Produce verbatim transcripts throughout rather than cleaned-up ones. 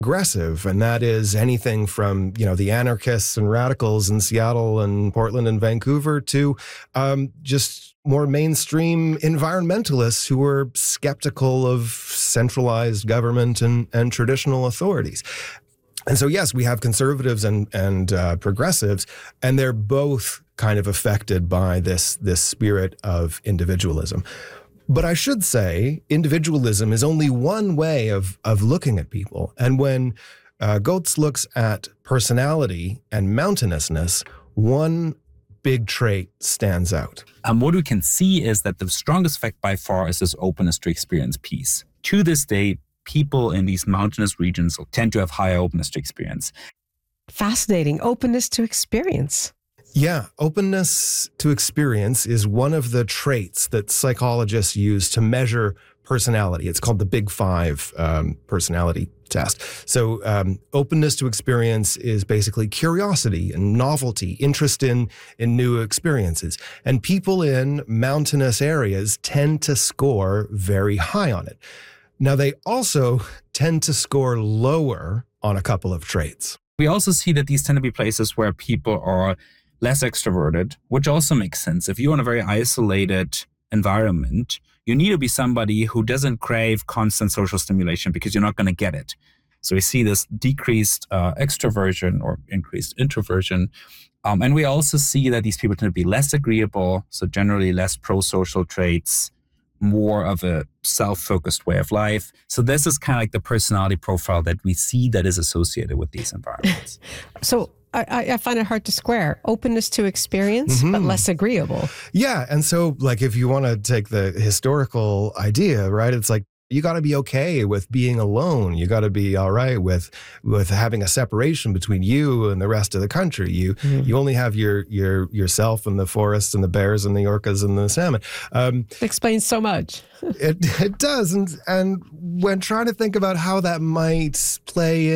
aggressive, and that is anything from, you know, the anarchists and radicals in Seattle and Portland and Vancouver to um, just more mainstream environmentalists who were skeptical of centralized government and, and traditional authorities. And so, yes, we have conservatives and, and uh, progressives, and they're both kind of affected by this, this spirit of individualism. But I should say, individualism is only one way of, of looking at people. And when uh, Goetz looks at personality and mountainousness, one big trait stands out. Um, what we can see is that the strongest effect by far is this openness to experience peace. To this day, people in these mountainous regions tend to have higher openness to experience. Fascinating. Openness to experience. Yeah, openness to experience is one of the traits that psychologists use to measure personality. It's called the Big Five um, personality test. So um, openness to experience is basically curiosity and novelty, interest in, in new experiences. And people in mountainous areas tend to score very high on it. Now, they also tend to score lower on a couple of traits. We also see that these tend to be places where people are less extroverted, which also makes sense. If you're in a very isolated environment, you need to be somebody who doesn't crave constant social stimulation because you're not going to get it. So we see this decreased uh, extroversion or increased introversion. Um, and we also see that these people tend to be less agreeable, so generally less pro-social traits, more of a self-focused way of life. So this is kind of like the personality profile that we see that is associated with these environments. So I, I find it hard to square. Openness to experience, mm-hmm. but less agreeable. Yeah. And so, like, if you want to take the historical idea, right, it's like, you got to be okay with being alone. You got to be all right with with having a separation between you and the rest of the country. You mm-hmm. you only have your your yourself and the forests and the bears and the orcas and the salmon. Um, it explains so much. it it does, and and when trying to think about how that might play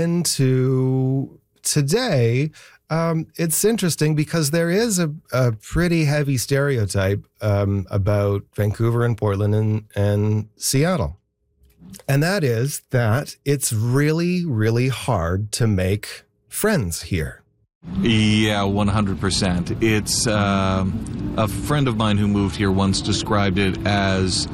into today, um, it's interesting because there is a, a pretty heavy stereotype um, about Vancouver and Portland and, and Seattle. And that is that it's really, really hard to make friends here. Yeah, one hundred percent. It's uh, a friend of mine who moved here once described it as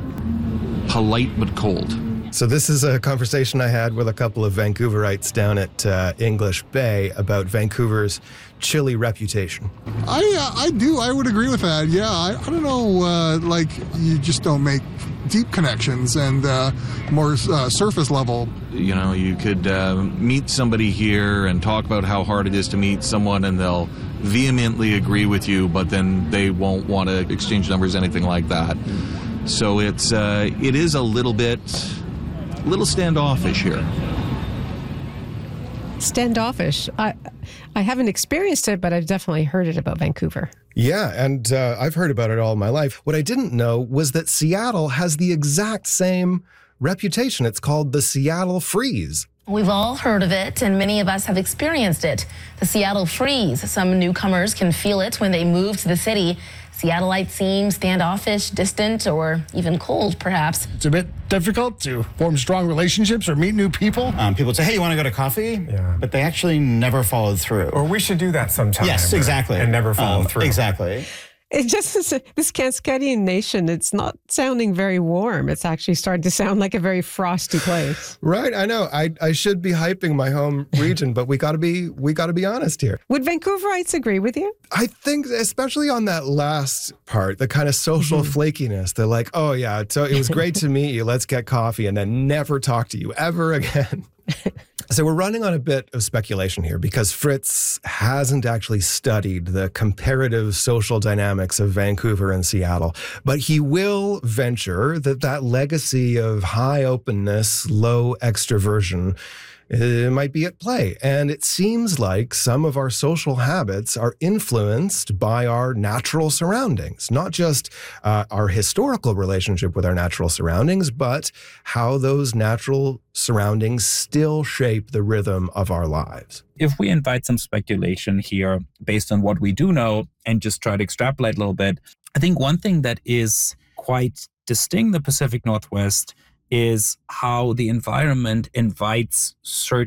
polite but cold. So this is a conversation I had with a couple of Vancouverites down at uh, English Bay about Vancouver's chilly reputation. I uh, I do. I would agree with that. Yeah, I, I don't know, uh, like, you just don't make deep connections and uh, more uh, surface level. You know, you could uh, meet somebody here and talk about how hard it is to meet someone, and they'll vehemently agree with you, but then they won't want to exchange numbers, anything like that. So it's uh, it is a little bit... little standoffish here. Standoffish. I I haven't experienced it, but I've definitely heard it about Vancouver. Yeah, and uh, I've heard about it all my life. What I didn't know was that Seattle has the exact same reputation. It's called the Seattle Freeze. We've all heard of it, and many of us have experienced it. The Seattle Freeze. Some newcomers can feel it when they move to the city. Seattleites seem standoffish, distant, or even cold, perhaps. It's a bit difficult to form strong relationships or meet new people. Um, people say, hey, you want to go to coffee? Yeah. But they actually never followed through. Or we should do that sometime. Yes, exactly. And never follow um, through. Exactly. It just, this Cascadian nation, it's not sounding very warm. It's actually starting to sound like a very frosty place. Right, I know. I, I should be hyping my home region, but we got to be we got to be honest here. Would Vancouverites agree with you? I think, especially on that last part, the kind of social mm-hmm. flakiness. They're like, oh yeah, so it was great to meet you. Let's get coffee, and then never talk to you ever again. So we're running on a bit of speculation here because Fritz hasn't actually studied the comparative social dynamics of Vancouver and Seattle, but he will venture that that legacy of high openness, low extroversion it might be at play. And it seems like some of our social habits are influenced by our natural surroundings, not just uh, our historical relationship with our natural surroundings, but how those natural surroundings still shape the rhythm of our lives. If we invite some speculation here based on what we do know and just try to extrapolate a little bit, I think one thing that is quite distinct in the Pacific Northwest is how the environment invites certain